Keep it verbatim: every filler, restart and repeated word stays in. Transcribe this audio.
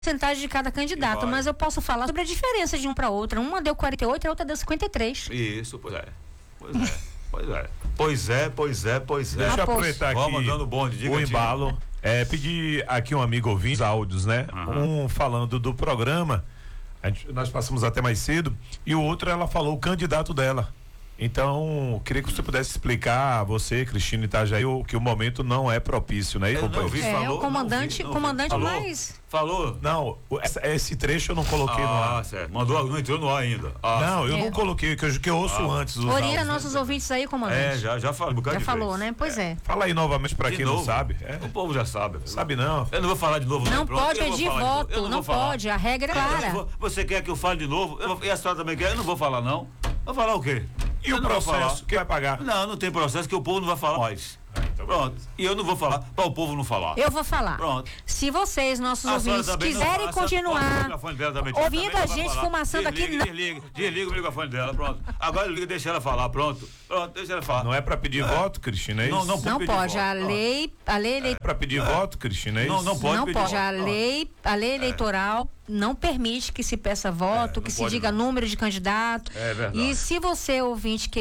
porcentagem de cada candidato, mas eu posso falar sobre a diferença de um para outra. Uma deu quarenta e oito e a outra deu cinquenta e três. Isso, pois é. Pois é. Pois é. Pois é, pois é, pois é. Deixa eu Ah, aproveitar aqui Vamos dando bonde, diga, o diga. embalo. É, pedir aqui um amigo ouvinte os áudios, né? Uhum. Um falando do programa, a gente, nós passamos até mais cedo, e o outro ela falou o candidato dela. Então, queria que você pudesse explicar a você, Cristina Itajaí, o, que o momento não é propício, né? Eu não vi, É, falou, o comandante, não vi, não vi. comandante Falou? mais... Falou? Não, o- essa- esse trecho eu não coloquei no Ah, ar. certo. Mandou, não entrou no ar ainda. Ah, Não, eu É. não coloquei, que eu, que eu ouço Ah. antes os Orienta áudios, né? nossos ouvintes aí, comandante. É, já, já falou, um bocado Já de falou, vez. né? Pois é. Fala aí novamente pra De quem novo? não sabe. É. O povo já sabe. Sabe não. Eu não vou falar de novo. Não Pronto, pode eu vou pedir falar de novo. voto, Eu não, vou falar. pode, a regra é Eu não clara. vou- Você quer que eu fale de novo? Eu vou- e a senhora também quer? Eu não vou falar, não. Vou falar o quê? E Eu o não vou falar. processo, quem vai pagar? Não, não tem processo que o povo não vai falar mais. Pronto. E eu não vou falar para o povo não falar. Eu vou falar. Pronto. Se vocês, nossos A senhora ouvintes, também não quiserem fala, a senhora pode continuar o microfone dela também, ela ouvindo também a não vai gente falar. fumaçando aqui, Desliga, não. desliga, desliga o microfone dela, pronto. Agora liga, deixa ela falar, pronto. Pronto, deixa ela falar. Não é pra pedir voto, Cristina, é isso? Não, não Não pedir pode, voto. a Ó. lei, a lei É eleitoral pra pedir voto, Cristina, é isso? Não, não pode não pedir pode, voto. a Ó. lei, a lei eleitoral não permite que se peça voto, É, que não se pode diga não. número de candidato. É verdade. E se você, ouvinte, que